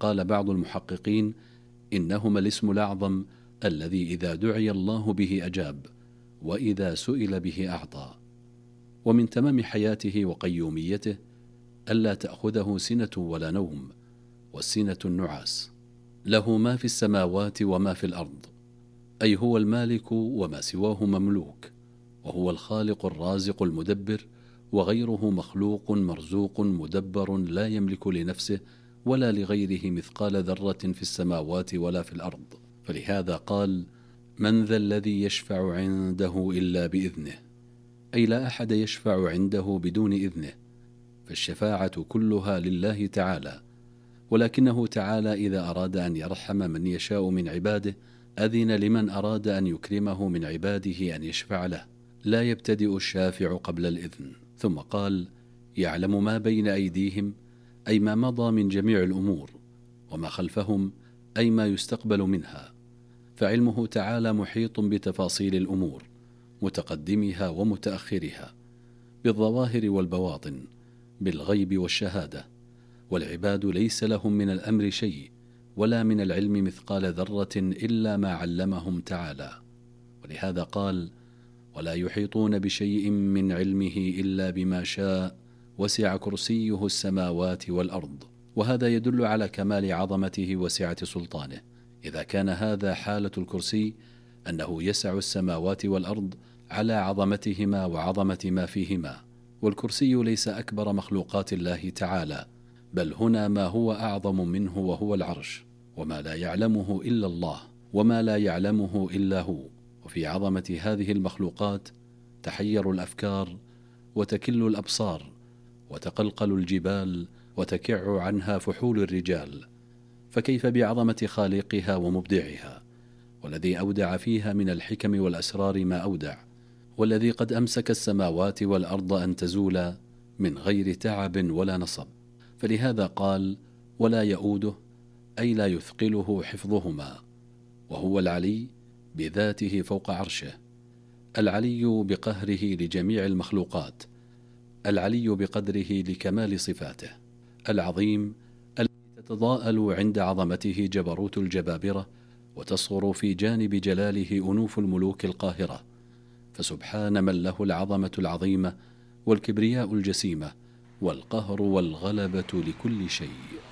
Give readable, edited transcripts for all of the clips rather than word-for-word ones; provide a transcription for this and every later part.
قال بعض المحققين إنهما الاسم الأعظم الذي إذا دعي الله به أجاب، وإذا سئل به أعطى. ومن تمام حياته وقيوميته ألا تأخذه سنة ولا نوم، والسنة النعاس. له ما في السماوات وما في الأرض، أي هو المالك وما سواه مملوك، وهو الخالق الرازق المدبر، وغيره مخلوق مرزوق مدبر لا يملك لنفسه ولا لغيره مثقال ذرة في السماوات ولا في الأرض. فلهذا قال: من ذا الذي يشفع عنده إلا بإذنه، أي لا أحد يشفع عنده بدون إذنه، فالشفاعة كلها لله تعالى، ولكنه تعالى إذا أراد أن يرحم من يشاء من عباده أذن لمن أراد أن يكرمه من عباده أن يشفع له، لا يبتدئ الشافع قبل الإذن. ثم قال: يعلم ما بين أيديهم، أي ما مضى من جميع الأمور، وما خلفهم، أي ما يستقبل منها. فعلمه تعالى محيط بتفاصيل الأمور، متقدمها ومتأخرها، بالظواهر والبواطن، بالغيب والشهادة. والعباد ليس لهم من الأمر شيء ولا من العلم مثقال ذرة إلا ما علمهم تعالى. ولهذا قال: ولا يحيطون بشيء من علمه إلا بما شاء وسع كرسيه السماوات والأرض. وهذا يدل على كمال عظمته وسعة سلطانه، إذا كان هذا حالة الكرسي أنه يسع السماوات والأرض على عظمتهما وعظمة ما فيهما. والكرسي ليس أكبر مخلوقات الله تعالى، بل هنا ما هو أعظم منه، وهو العرش، وما لا يعلمه إلا الله، وما لا يعلمه إلا هو. وفي عظمة هذه المخلوقات تحير الأفكار، وتكل الأبصار، وتقلقل الجبال، وتكع عنها فحول الرجال. فكيف بعظمة خالقها ومبدعها، والذي أودع فيها من الحكم والأسرار ما أودع، والذي قد أمسك السماوات والأرض أن تزولا من غير تعب ولا نصب. فلهذا قال: ولا يؤوده، أي لا يثقله حفظهما. وهو العلي بذاته فوق عرشه، العلي بقهره لجميع المخلوقات، العلي بقدره لكمال صفاته، العظيم الذي تتضاءل عند عظمته جبروت الجبابرة، وتصغر في جانب جلاله أنوف الملوك القاهرة. فسبحان من له العظمة العظيمة والكبرياء الجسيمة والقهر والغلبة لكل شيء.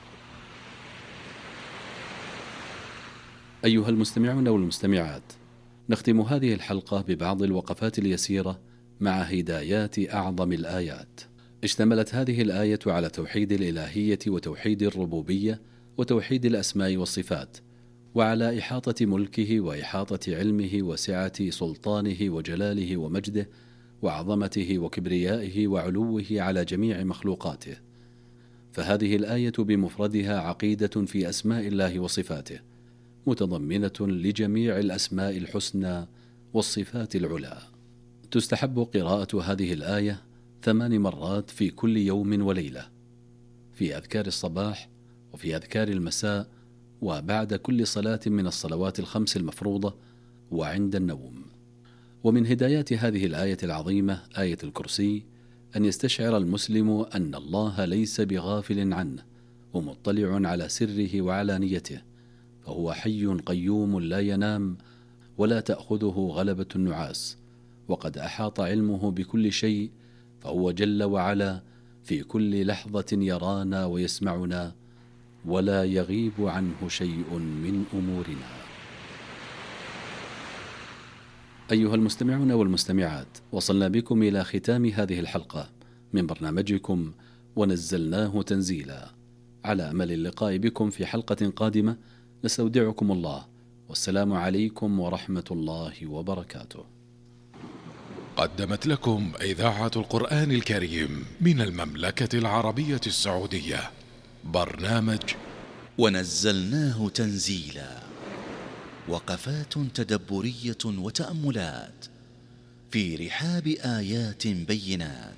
أيها المستمعون والمستمعات، نختم هذه الحلقة ببعض الوقفات اليسيرة مع هدايات أعظم الآيات. اشتملت هذه الآية على توحيد الإلهية وتوحيد الربوبية وتوحيد الأسماء والصفات، وعلى إحاطة ملكه وإحاطة علمه وسعة سلطانه وجلاله ومجده وعظمته وكبريائه وعلوه على جميع مخلوقاته. فهذه الآية بمفردها عقيدة في أسماء الله وصفاته، متضمنة لجميع الأسماء الحسنى والصفات العلى. تستحب قراءة هذه الآية 8 مرات في كل يوم وليلة، في أذكار الصباح وفي أذكار المساء، وبعد كل صلاة من الصلوات الخمس المفروضة، وعند النوم. ومن هدايات هذه الآية العظيمة آية الكرسي أن يستشعر المسلم أن الله ليس بغافل عنه، ومطلع على سره وعلانيته، فهو حي قيوم لا ينام ولا تأخذه غلبة النعاس، وقد أحاط علمه بكل شيء، فهو جل وعلا في كل لحظة يرانا ويسمعنا، ولا يغيب عنه شيء من أمورنا. أيها المستمعون والمستمعات، وصلنا بكم إلى ختام هذه الحلقة من برنامجكم ونزلناه تنزيلا. على أمل اللقاء بكم في حلقة قادمة، نستودعكم الله، والسلام عليكم ورحمة الله وبركاته. قدمت لكم إذاعة القرآن الكريم من المملكة العربية السعودية برنامج ونزلناه تنزيلا، وقفات تدبرية وتأملات في رحاب آيات بينات.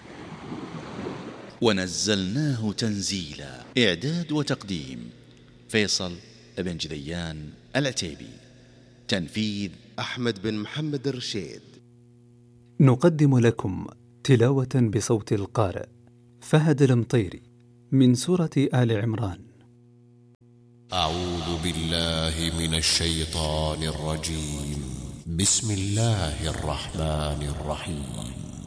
ونزلناه تنزيلا، إعداد وتقديم فيصل بن جذيان العتيبي، تنفيذ أحمد بن محمد الرشيد. نقدم لكم تلاوة بصوت القارئ فهد المطيري من سورة آل عمران. أعوذ بالله من الشيطان الرجيم. بسم الله الرحمن الرحيم.